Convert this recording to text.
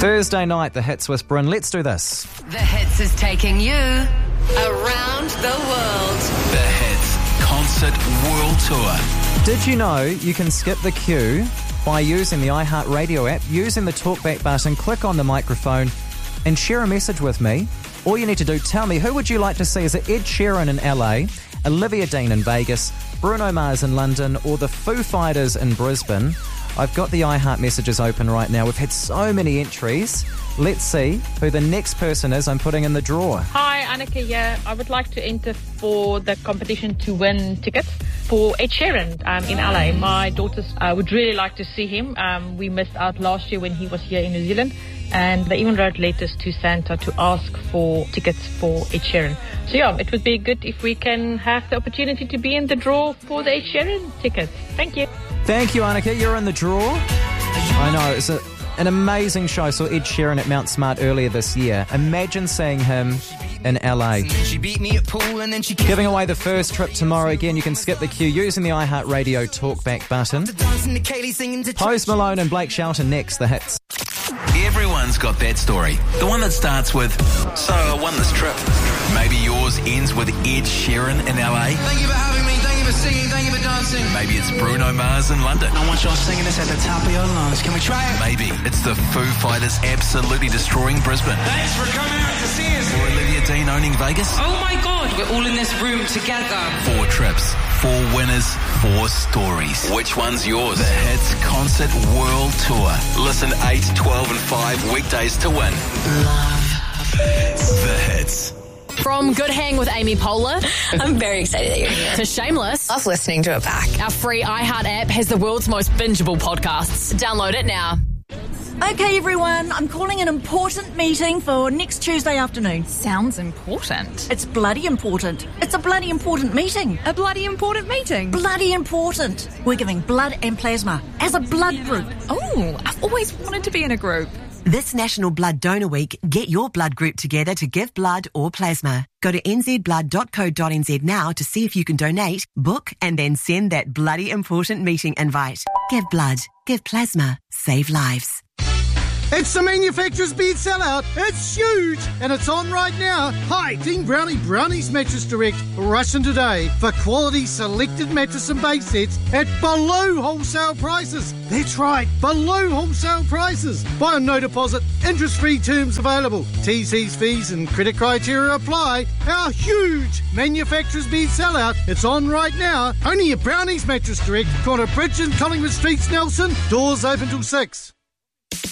Thursday night, the Hits with Bryn. Let's do this. The Hits is taking you around the world. The Hits Concert World Tour. Did you know you can skip the queue by using the iHeartRadio app, using the talkback button, click on the microphone and share a message with me? All you need to do, tell me, who would you like to see? Is it Ed Sheeran in LA, Olivia Dean in Vegas, Bruno Mars in London, or the Foo Fighters in Brisbane? I've got the iHeart messages open right now. We've had so many entries. Let's see who the next person is I'm putting in the draw. Hi, Annika here. I would like to enter for the competition to win tickets for Ed Sheeran in LA. My daughters would really like to see him. We missed out last year when he was here in New Zealand, and they even wrote letters to Santa to ask for tickets for Ed Sheeran. So yeah, it would be good if we can have the opportunity to be in the draw for the Ed Sheeran tickets. Thank you. Thank you, Annika. You're in the draw. I know, it's an amazing show. I saw Ed Sheeran at Mount Smart earlier this year. Imagine seeing him in LA. Giving away the first trip tomorrow. Again, you can skip the queue using the iHeartRadio talkback button. Post Malone and Blake Shelton next, the Hits. Everyone's got that story. The one that starts with, so I won this trip. Maybe yours ends with Ed Sheeran in LA. Thank you for having me. Thank you for singing. Thank you for dancing. Maybe it's Bruno Mars in London. I want y'all singing this at the top of your lungs. Can we try it? Maybe it's the Foo Fighters absolutely destroying Brisbane. Thanks for coming out to see us. Or Olivia Dean owning Vegas. Oh my God, we're all in this room together. 4 trips, 4 winners, 4 stories. Which one's yours? The Hits Concert World Tour. Listen 8, 12 and 5 weekdays to win. The Hits. From Good Hang with Amy Poehler I'm very excited that you're here. to Shameless, Love listening to it back. our free iHeart app has the world's most bingeable podcasts. Download it now. Okay, everyone, I'm calling an important meeting for next Tuesday afternoon. Sounds important. It's bloody important. It's a bloody important meeting. A bloody important meeting. Bloody important. We're giving blood and plasma as a blood group. Oh, I've always wanted to be in a group. This National Blood Donor Week, get your blood group together to give blood or plasma. Go to nzblood.co.nz now to see if you can donate, book, and then send that bloody important meeting invite. Give blood, give plasma, save lives. It's the manufacturer's bed sellout. It's huge, and it's on right now. Hi, Team Brownie Brownies Mattress Direct. Rush in today for quality selected mattress and base sets at below wholesale prices. That's right, below wholesale prices. Buy on no deposit, interest-free terms available. TC's fees and credit criteria apply. Our huge manufacturer's bed sellout. It's on right now. Only at Brownies Mattress Direct, corner Bridge and Collingwood Streets, Nelson. Doors open till 6.